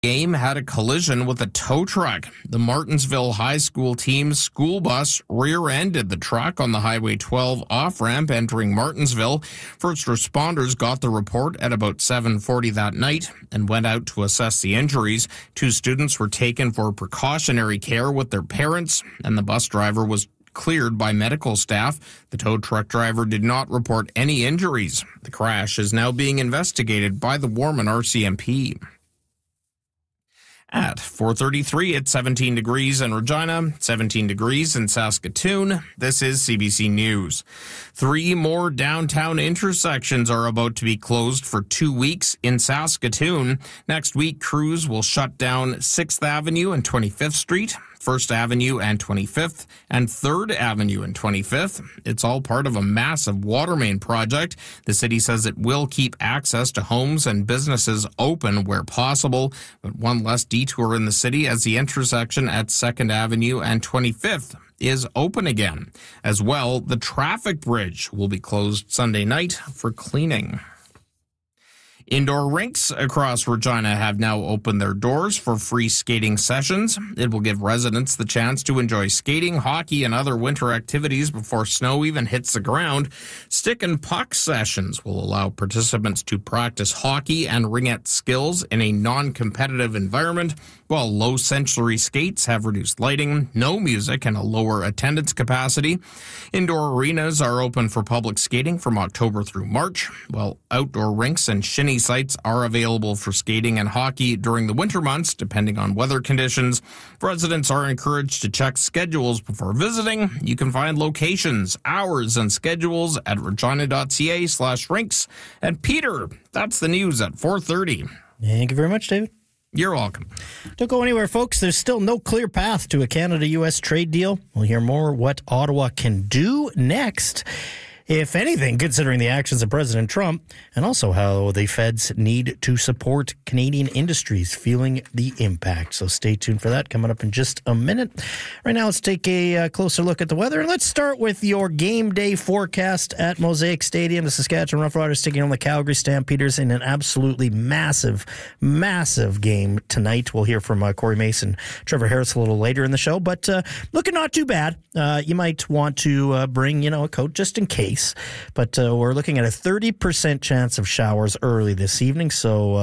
game had a collision with a tow truck. The Martensville High School team's school bus rear-ended the truck on the Highway 12 off-ramp entering Martensville. First responders got the report at about 7:40 that night and went out to assess the injuries. 2 students were taken for precautionary care with their parents, and the bus driver was cleared by medical staff. The tow truck driver did not report any injuries. The crash is now being investigated by the Warman RCMP. At 4:33, it's 17 degrees in Regina, 17 degrees in Saskatoon. This is CBC News. 3 more downtown intersections are about to be closed for 2 weeks in Saskatoon. Next week, crews will shut down 6th Avenue and 25th Street, 1st Avenue and 25th, and 3rd Avenue and 25th. It's all part of a massive water main project. The city says it will keep access to homes and businesses open where possible, but one less detour in the city as the intersection at 2nd Avenue and 25th is open again. As well, the traffic bridge will be closed Sunday night for cleaning. Indoor rinks across Regina have now opened their doors for free skating sessions. It will give residents the chance to enjoy skating, hockey, and other winter activities before snow even hits the ground. Stick and puck sessions will allow participants to practice hockey and ringette skills in a non-competitive environment, while low-sensory skates have reduced lighting, no music, and a lower attendance capacity. Indoor arenas are open for public skating from October through March, while outdoor rinks and shinny sites are available for skating and hockey during the winter months, depending on weather conditions. Residents are encouraged to check schedules before visiting. You can find locations, hours, and schedules at regina.ca/rinks. And Peter, that's the news at 4:30. Thank you very much, David. You're welcome. Don't go anywhere, folks. There's still no clear path to a Canada-U.S. trade deal. We'll hear more what Ottawa can do next, if anything, considering the actions of President Trump, and also how the feds need to support Canadian industries feeling the impact. So stay tuned for that, coming up in just a minute. Right now, let's take a closer look at the weather. And let's start with your game day forecast at Mosaic Stadium. The Saskatchewan Roughriders taking on the Calgary Stampeders in an absolutely massive, massive game tonight. We'll hear from Corey Mason, Trevor Harris a little later in the show, but looking not too bad. You might want to bring, a coat just in case. But we're looking at a 30% chance of showers early this evening, so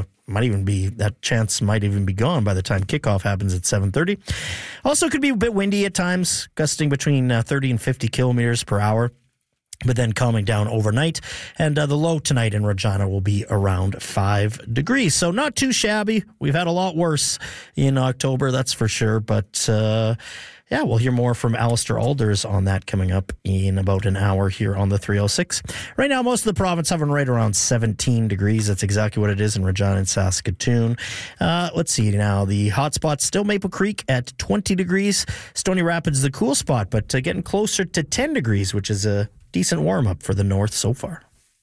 that chance might even be gone by the time kickoff happens at 7:30. Also could be a bit windy at times, gusting between 30 and 50 kilometers per hour, but then calming down overnight. And the low tonight in Regina will be around 5 degrees. So not too shabby. We've had a lot worse in October, that's for sure. But we'll hear more from Alistair Alders on that coming up in about an hour here on the 306. Right now, most of the province hovering right around 17 degrees. That's exactly what it is in Regina and Saskatoon. Let's see now. The hot spot still Maple Creek at 20 degrees. Stony Rapids the cool spot, but getting closer to 10 degrees, which is a decent warm-up for the north so far.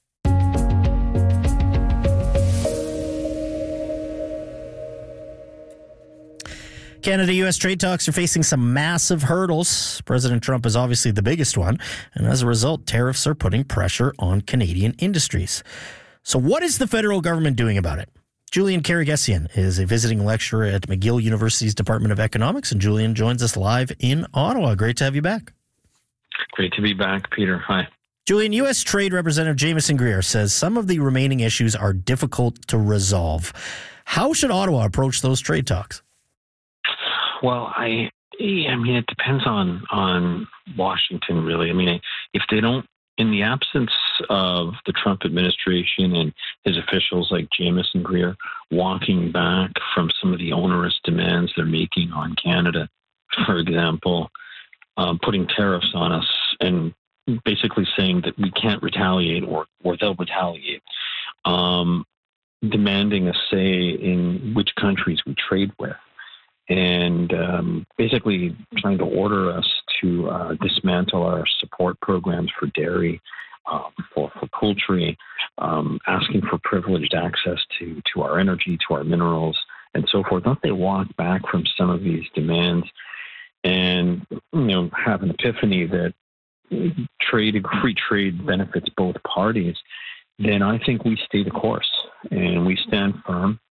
Canada-U.S. trade talks are facing some massive hurdles. President Trump is obviously the biggest one, and as a result, tariffs are putting pressure on Canadian industries. So what is the federal government doing about it? Julian Karagesian is a visiting lecturer at McGill University's Department of Economics, and Julian joins us live in Ottawa. Great to have you back. Great to be back, Peter. Hi. Julian, U.S. Trade Representative Jamieson Greer says some of the remaining issues are difficult to resolve. How should Ottawa approach those trade talks? Well, I mean, it depends on Washington, really. I mean, if they don't, in the absence of the Trump administration and his officials like Jamieson Greer walking back from some of the onerous demands they're making on Canada, for example, putting tariffs on us and basically saying that we can't retaliate or they'll retaliate, demanding a say in which countries we trade with, and basically trying to order us to dismantle our support programs for dairy, for poultry, asking for privileged access to our energy, to our minerals, and so forth. Don't they walk back from some of these demands and have an epiphany that free trade benefits both parties, then I think we stay the course and we stand firm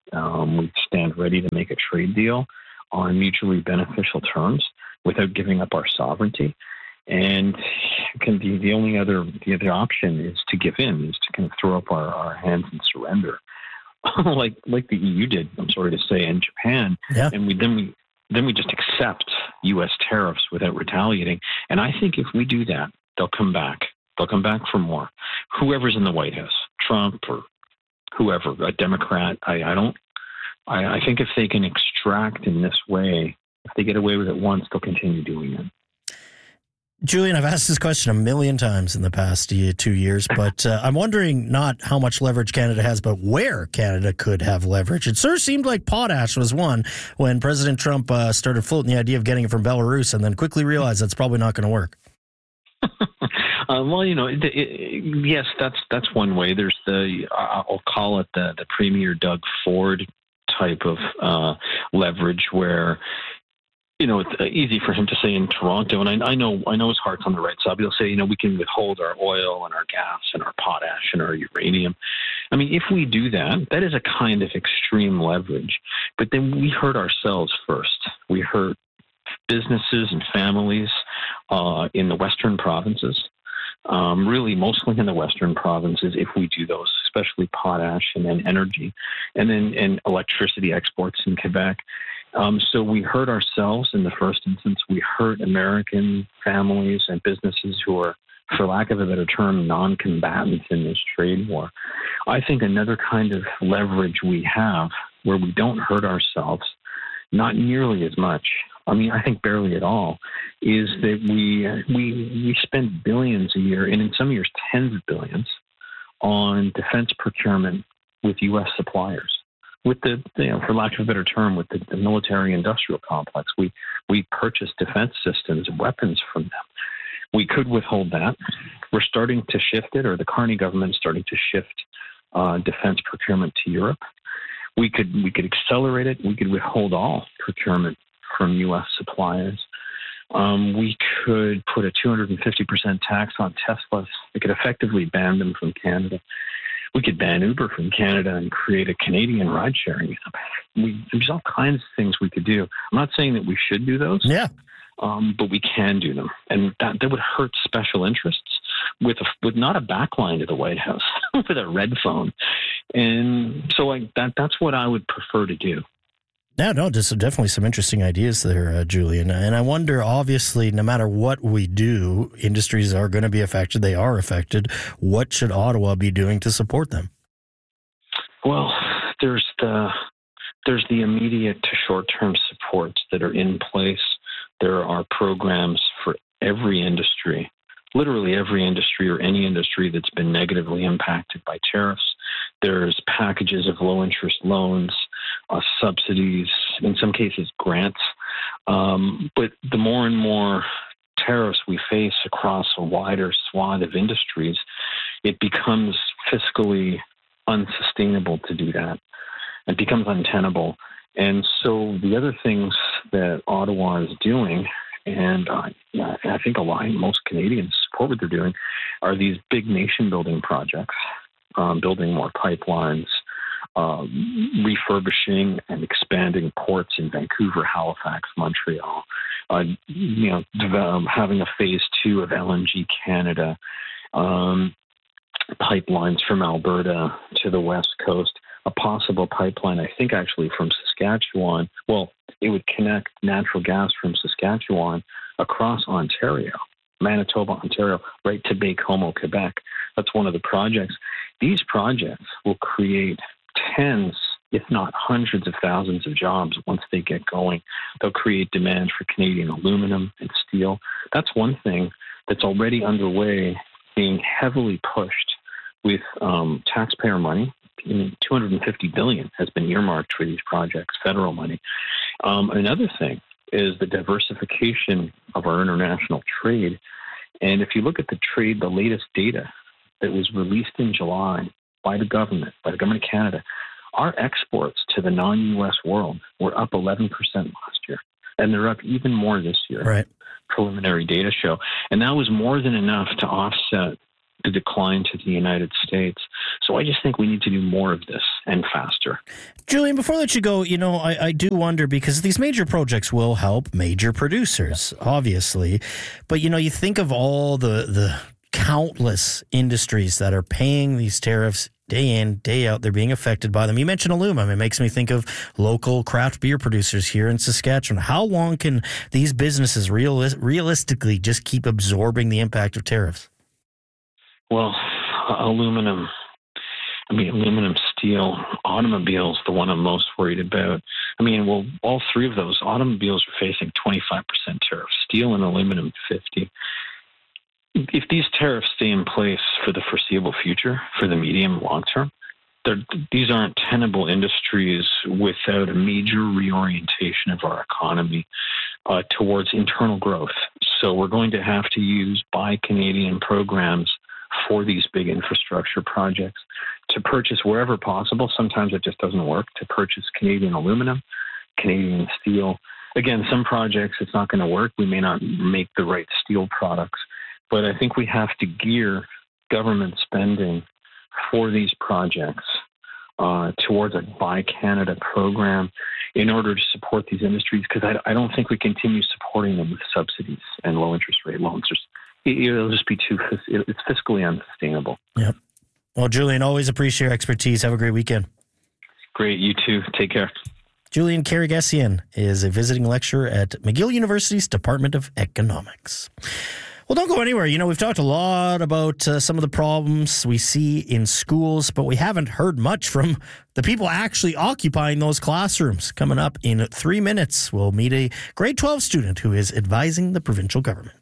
We stand ready to make a trade deal on mutually beneficial terms without giving up our sovereignty. And the other option is to give in, is to kind of throw up our hands and surrender, like the EU did, I'm sorry to say, and Japan. Yeah. And then we just accept U.S. tariffs without retaliating. And I think if we do that, they'll come back. They'll come back for more. Whoever's in the White House, Trump or whoever, a Democrat, I think if they can extract in this way, if they get away with it once, they'll continue doing it. Julian, I've asked this question a million times in the past 2 years, but I'm wondering not how much leverage Canada has, but where Canada could have leverage. It sort of seemed like potash was one when President Trump started floating the idea of getting it from Belarus and then quickly realized that's probably not going to work. Well, yes, that's one way. There's I'll call it the Premier Doug Ford type of leverage where, it's easy for him to say in Toronto, and I know his heart's on the right side. He'll say, we can withhold our oil and our gas and our potash and our uranium. I mean, if we do that, that is a kind of extreme leverage. But then we hurt ourselves first. We hurt businesses and families in the Western provinces. Really, mostly in the Western provinces, if we do those, especially potash and then energy, and electricity exports in Quebec. So we hurt ourselves in the first instance. We hurt American families and businesses who are, for lack of a better term, non-combatants in this trade war. I think another kind of leverage we have where we don't hurt ourselves, not nearly as much, I think barely at all, is that we spend billions a year, and in some years tens of billions, on defense procurement with U.S. suppliers. With the, for lack of a better term, with the military-industrial complex, we purchase defense systems and weapons from them. We could withhold that. We're starting to shift it, or the Carney government is starting to shift defense procurement to Europe. We could accelerate it. We could withhold all procurement from U.S. suppliers. We could put a 250% tax on Teslas. We could effectively ban them from Canada. We could ban Uber from Canada and create a Canadian ride-sharing app. There's all kinds of things we could do. I'm not saying that we should do those, but we can do them. And that would hurt special interests with not a backline to the White House, with a red phone. And so that's what I would prefer to do. Yeah, no, just definitely some interesting ideas there, Julian. And I wonder, obviously, no matter what we do, industries are going to be affected. They are affected. What should Ottawa be doing to support them? Well, there's the immediate to short-term supports that are in place. There are programs for every industry, literally every industry or any industry that's been negatively impacted by tariffs. There's packages of low-interest loans, subsidies, in some cases grants. But the more and more tariffs we face across a wider swath of industries, it becomes fiscally unsustainable to do that. It becomes untenable. And so the other things that Ottawa is doing, and I think most Canadians support what they're doing, are these big nation-building projects, building more pipelines, refurbishing and expanding ports in Vancouver, Halifax, Montreal, having a phase 2 of LNG Canada, pipelines from Alberta to the West Coast, a possible pipeline, I think actually from Saskatchewan. Well, it would connect natural gas from Saskatchewan across Ontario, Manitoba, Ontario, right to Baie-Comeau, Quebec. That's one of the projects. These projects will create tens, if not hundreds of thousands of jobs once they get going. They'll create demand for Canadian aluminum and steel. That's one thing that's already underway, being heavily pushed with taxpayer money. $250 billion has been earmarked for these projects, federal money. Another thing is the diversification of our international trade. And if you look at the latest data that was released in July by the government of Canada, our exports to the non-U.S. world were up 11% last year. And they're up even more this year. Right. Preliminary data show. And that was more than enough to offset the decline to the United States. So I just think we need to do more of this and faster. Julian, before I let you go, I do wonder, because these major projects will help major producers, obviously. But, you think of all the countless industries that are paying these tariffs day in, day out. They're being affected by them. You mentioned aluminum. It makes me think of local craft beer producers here in Saskatchewan. How long can these businesses realistically just keep absorbing the impact of tariffs? Well, aluminum, steel, automobiles, the one I'm most worried about. All three of those. Automobiles are facing 25% tariff. Steel and aluminum, 50%. If these tariffs stay in place for the foreseeable future, for the medium, long term, these aren't tenable industries without a major reorientation of our economy towards internal growth. So we're going to have to use Buy Canadian programs for these big infrastructure projects to purchase wherever possible. Sometimes it just doesn't work to purchase Canadian aluminum, Canadian steel. Again, some projects it's not going to work. We may not make the right steel products. But I think we have to gear government spending for these projects towards a Buy Canada program in order to support these industries, because I don't think we continue supporting them with subsidies and low interest rate loans. It'll just be it's fiscally unsustainable. Yep. Well, Julian, always appreciate your expertise. Have a great weekend. Great. You too. Take care. Julian Karagesian is a visiting lecturer at McGill University's Department of Economics. Well, don't go anywhere. We've talked a lot about some of the problems we see in schools, but we haven't heard much from the people actually occupying those classrooms. Coming up in 3 minutes, we'll meet a grade 12 student who is advising the provincial government.